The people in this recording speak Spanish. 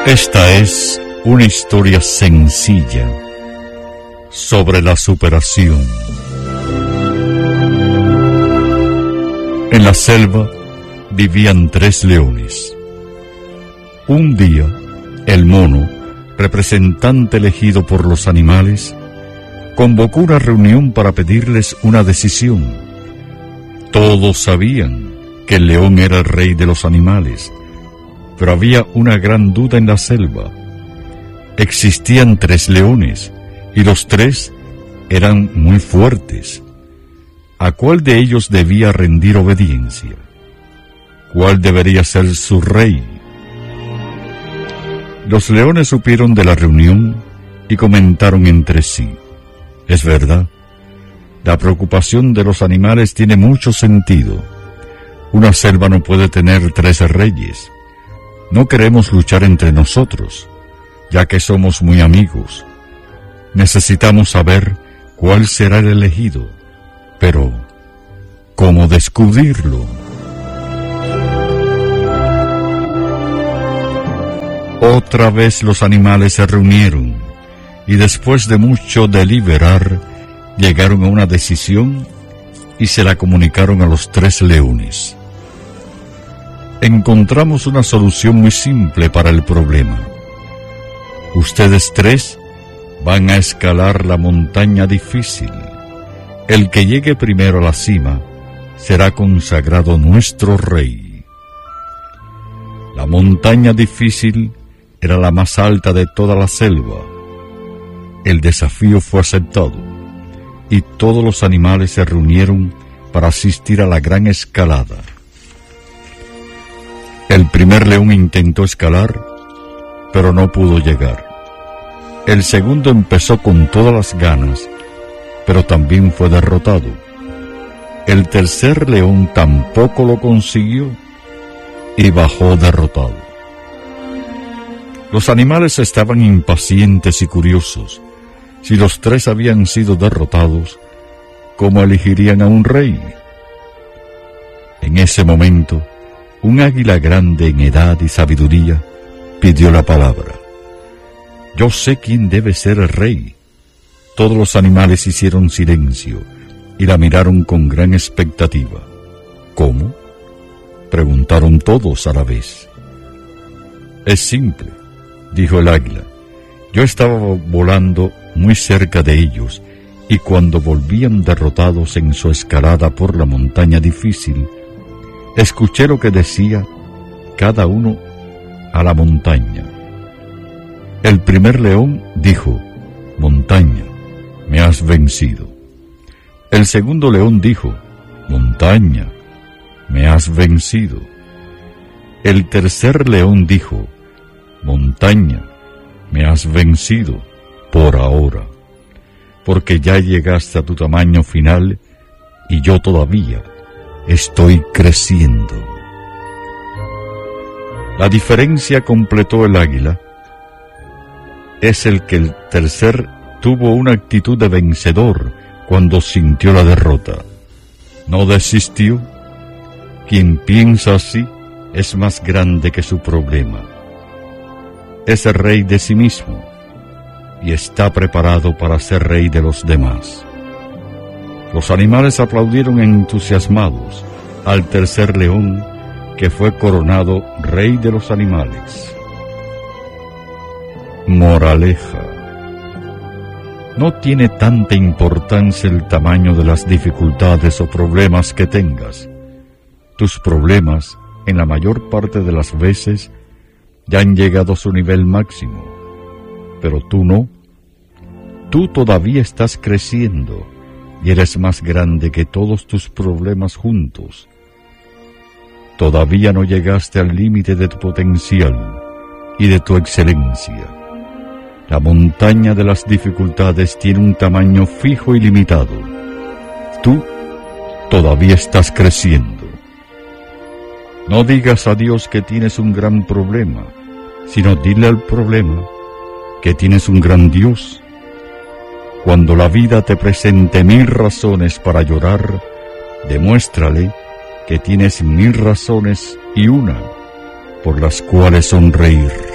Esta es una historia sencilla sobre la superación. En la selva vivían 3 leones. Un día, el mono, representante elegido por los animales, convocó una reunión para pedirles una decisión. Todos sabían que el león era el rey de los animales, pero había una gran duda en la selva. Existían 3 leones, y los 3 eran muy fuertes. ¿A cuál de ellos debía rendir obediencia? ¿Cuál debería ser su rey? Los leones supieron de la reunión y comentaron entre sí: es verdad, la preocupación de los animales tiene mucho sentido. Una selva no puede tener 3 reyes. No queremos luchar entre nosotros, ya que somos muy amigos. Necesitamos saber cuál será el elegido, pero ¿cómo descubrirlo? Otra vez los animales se reunieron y después de mucho deliberar, llegaron a una decisión y se la comunicaron a los 3 leones. Encontramos una solución muy simple para el problema. Ustedes 3 van a escalar la montaña difícil. El que llegue primero a la cima será consagrado nuestro rey. La montaña difícil era la más alta de toda la selva. El desafío fue aceptado y todos los animales se reunieron para asistir a la gran escalada. El primer león intentó escalar, pero no pudo llegar. El segundo empezó con todas las ganas, pero también fue derrotado. El tercer león tampoco lo consiguió y bajó derrotado. Los animales estaban impacientes y curiosos. Si los 3 habían sido derrotados, ¿cómo elegirían a un rey? En ese momento, un águila grande en edad y sabiduría pidió la palabra. Yo sé quién debe ser el rey. Todos los animales hicieron silencio y la miraron con gran expectativa. ¿Cómo?, preguntaron todos a la vez. Es simple, dijo el águila. Yo estaba volando muy cerca de ellos y cuando volvían derrotados en su escalada por la montaña difícil, escuché lo que decía cada uno a la montaña. El primer león dijo: montaña, me has vencido. El segundo león dijo: montaña, me has vencido. El tercer león dijo: montaña, me has vencido por ahora, porque ya llegaste a tu tamaño final y yo todavía estoy creciendo. La diferencia, completó el águila, es el que el tercer tuvo una actitud de vencedor cuando sintió la derrota. No desistió. Quien piensa así es más grande que su problema. Es el rey de sí mismo y está preparado para ser rey de los demás. Los animales aplaudieron entusiasmados al tercer león, que fue coronado rey de los animales. Moraleja: no tiene tanta importancia el tamaño de las dificultades o problemas que tengas. Tus problemas, en la mayor parte de las veces, ya han llegado a su nivel máximo, pero tú no. Tú todavía estás creciendo y eres más grande que todos tus problemas juntos. Todavía no llegaste al límite de tu potencial y de tu excelencia. La montaña de las dificultades tiene un tamaño fijo y limitado. Tú todavía estás creciendo. No digas a Dios que tienes un gran problema, sino dile al problema que tienes un gran Dios. Cuando la vida te presente 1000 razones para llorar, demuéstrale que tienes 1000 razones y una por las cuales sonreír.